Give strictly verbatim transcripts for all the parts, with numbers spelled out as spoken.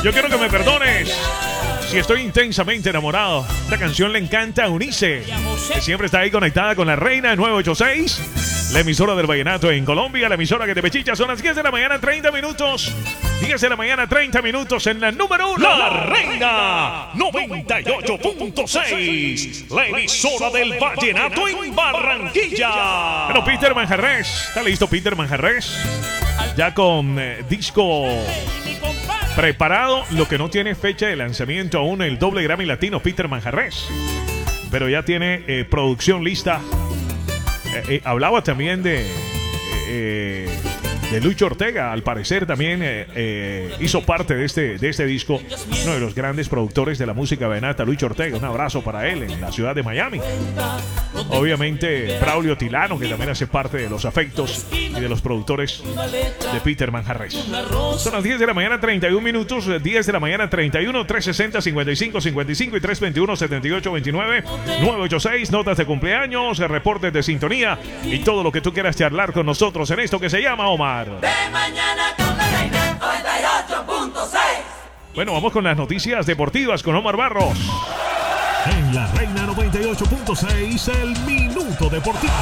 Yo quiero que me perdones si estoy intensamente enamorado. Esta canción le encanta a Unice, que siempre está ahí conectada con la reina nueve ocho seis, la emisora del vallenato en Colombia, la emisora que te pechicha. Son las diez de la mañana, treinta minutos. diez de la mañana, treinta minutos en la número uno. La reina noventa y ocho punto seis, la emisora del vallenato en Barranquilla. Bueno, Peter Manjarres, ¿está listo Peter Manjarres? Ya con eh, disco preparado, lo que no tiene fecha de lanzamiento aún, el doble Grammy Latino, Peter Manjarres. Pero ya tiene eh, producción lista. Eh, eh, hablaba también de, eh, de Lucho Ortega, al parecer también eh, eh, hizo parte de este, de este disco. Uno de los grandes productores de la música vallenata, Lucho Ortega. Un abrazo para él en la ciudad de Miami. Obviamente, Braulio Tilano, que también hace parte de los afectos y de los productores de Peter Manjarres. Son las diez de la mañana, treinta y un minutos. diez de la mañana, treinta y uno, trescientos sesenta, cincuenta y cinco cincuenta y cinco y trescientos veintiuno, setenta y ocho veintinueve, nueve ocho seis. Notas de cumpleaños, reportes de sintonía y todo lo que tú quieras charlar con nosotros en esto que se llama Omar. De mañana con la reina noventa y ocho punto seis. Bueno, vamos con las noticias deportivas con Omar Barros. En la reina noventa y ocho punto seis, el Minuto Deportivo.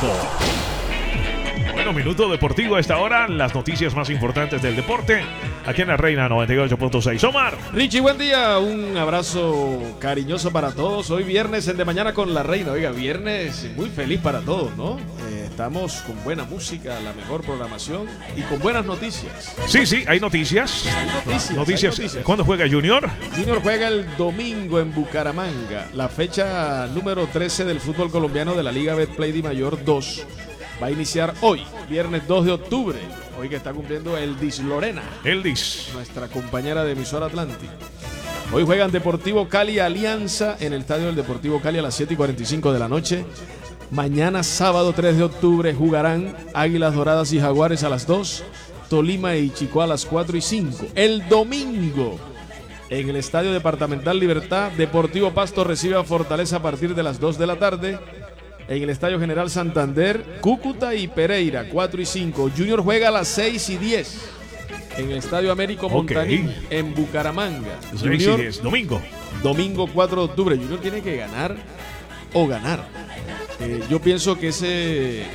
Bueno, Minuto Deportivo a esta hora, las noticias más importantes del deporte, aquí en la Reina noventa y ocho punto seis. Omar. Richie, buen día, un abrazo cariñoso para todos. Hoy viernes en De Mañana con la Reina. Oiga, viernes muy feliz para todos, ¿no? Eh, estamos con buena música, la mejor programación y con buenas noticias. Sí, sí, hay noticias. Hay noticias, Noticias. hay noticias. ¿Cuándo juega Junior? Junior juega el domingo en Bucaramanga, la fecha número trece del fútbol colombiano de la Liga Betplay Di Mayor dos. Va a iniciar hoy, viernes dos de octubre, hoy que está cumpliendo el Dis Lorena, Eldis. nuestra compañera de emisora Atlántica. Hoy juegan Deportivo Cali Alianza en el estadio del Deportivo Cali a las siete y cuarenta y cinco de la noche. Mañana sábado tres de octubre jugarán Águilas Doradas y Jaguares a las dos, Tolima y Chico a las cuatro y cinco. El domingo en el Estadio Departamental Libertad, Deportivo Pasto recibe a Fortaleza a partir de las dos de la tarde. En el Estadio General Santander, Cúcuta y Pereira, cuatro y cinco. Junior juega a las seis y diez en el Estadio Américo Montanín, Okay. en Bucaramanga. seis y Junior, diez, domingo. domingo cuatro de octubre. Junior tiene que ganar o ganar. Eh, yo pienso que ese,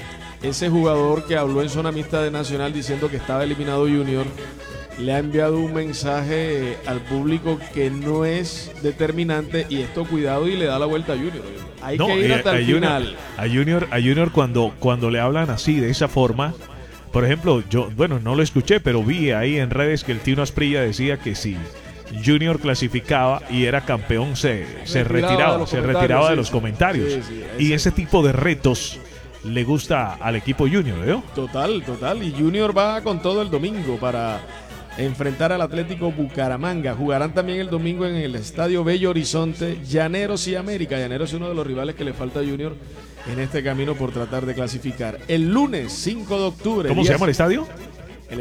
ese jugador que habló en zona mixta de Nacional diciendo que estaba eliminado Junior, le ha enviado un mensaje al público que no es determinante, y esto cuidado y le da la vuelta a Junior. Hay No, que ir eh, hasta a el Junior, final. a Junior, a Junior cuando, cuando le hablan así, de esa forma. Por ejemplo, yo, bueno, no lo escuché, pero vi ahí en redes que el Tino Asprilla decía que si Junior clasificaba y era campeón, se, se retiraba, de se los retiraba de comentarios, los sí. comentarios. Sí, sí, y ese- ese tipo de retos le gusta al equipo Junior, ¿veo? Total, total. Y Junior va con todo el domingo para enfrentar al Atlético Bucaramanga. Jugarán también el domingo en el Estadio Bello Horizonte, Llaneros y América. Llaneros es uno de los rivales que le falta a Junior en este camino por tratar de clasificar. El lunes cinco de octubre. ¿Cómo se día- llama el estadio? El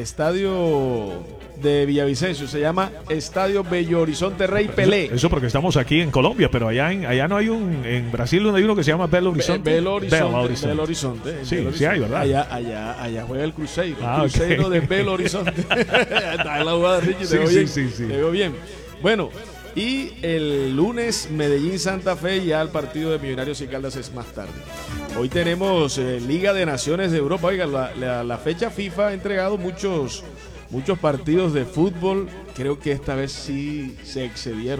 estadio de Villavicencio se llama Estadio Bello Horizonte Rey Pelé. Eso, eso porque estamos aquí en Colombia, pero allá en, allá no hay un, en Brasil no hay uno que se llama Belo Horizonte. Belo Horizonte, Belo Horizonte. Belo Horizonte, en Sí, Belo sí hay, ¿verdad? Allá, allá, allá juega el Cruzeiro, Ah, el Cruzeiro ok. de Belo Horizonte. Está en la jugada, Richie, te Sí, veo sí, bien. sí, sí. Te veo bien. Bueno, y el lunes Medellín Santa Fe, ya el partido de Millonarios y Caldas es más tarde. Hoy tenemos eh, Liga de Naciones de Europa. Oiga, la, la, la fecha FIFA ha entregado muchos, muchos partidos de fútbol. Creo que esta vez sí se excedieron.